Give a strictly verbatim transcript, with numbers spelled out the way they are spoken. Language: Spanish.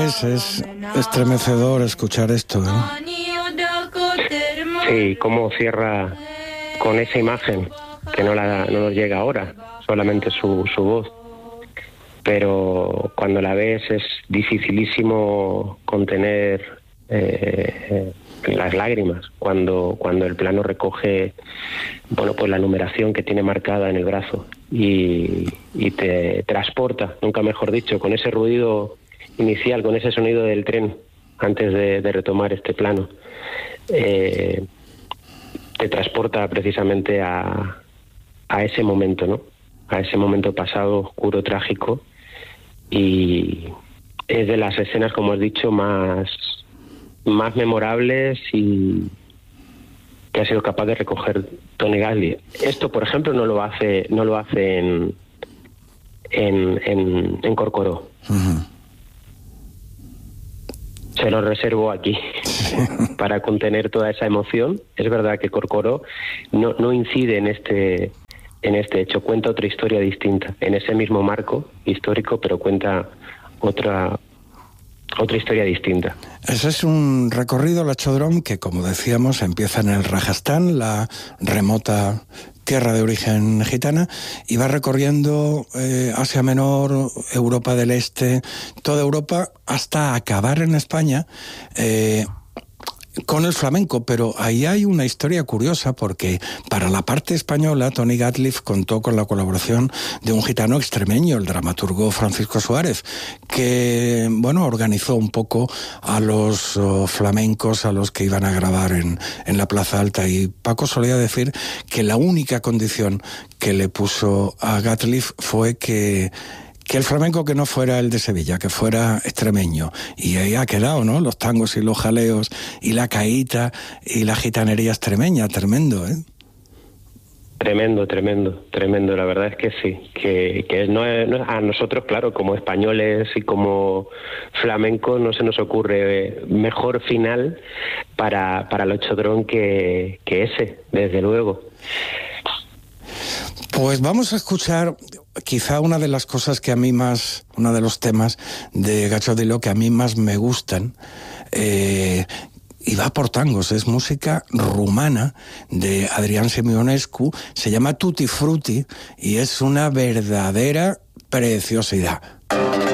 Es, es estremecedor escuchar esto, ¿eh? Sí, cómo cierra con esa imagen, que no, la, no nos llega ahora, solamente su, su voz. Pero cuando la ves es dificilísimo contener eh, las lágrimas, cuando, cuando el plano recoge, bueno, pues la numeración que tiene marcada en el brazo y, y te transporta, nunca mejor dicho, con ese ruido inicial, con ese sonido del tren antes de, de retomar este plano, eh, te transporta precisamente a, a ese momento, ¿no? A ese momento pasado, oscuro, trágico, y es de las escenas, como has dicho, más, más memorables y que ha sido capaz de recoger Tony Gatliff. Esto, por ejemplo, no lo hace, no lo hace en en, en, en Corcoró. Uh-huh. Se lo reservo aquí para contener toda esa emoción. Es verdad que Corcoró no, no incide en este en este hecho, cuenta otra historia distinta, en ese mismo marco histórico, pero cuenta otra otra historia distinta. Ese es un recorrido, la Chodrón, que, como decíamos, empieza en el Rajastán, la remota tierra de origen gitana, y va recorriendo eh, Asia Menor, Europa del Este, toda Europa, hasta acabar en España eh, con el flamenco. Pero ahí hay una historia curiosa, porque para la parte española Tony Gatliff contó con la colaboración de un gitano extremeño, el dramaturgo Francisco Suárez, que, bueno, organizó un poco a los oh, flamencos a los que iban a grabar en, en la Plaza Alta. Y Paco solía decir que la única condición que le puso a Gatliff fue que que el flamenco que no fuera el de Sevilla, que fuera extremeño. Y ahí ha quedado, ¿no? Los tangos y los jaleos y la caíta y la gitanería extremeña, tremendo, ¿eh? Tremendo, tremendo, tremendo. La verdad es que sí, que, que no es, no es, a nosotros, claro, como españoles y como flamencos, no se nos ocurre mejor final para, para el Chodrón que, que ese, desde luego. Pues vamos a escuchar quizá una de las cosas que a mí más, uno de los temas de Gacho Di Lo que a mí más me gustan, eh, y va por tangos, es música rumana de Adrian Semionescu, se llama Tutti Frutti y es una verdadera preciosidad.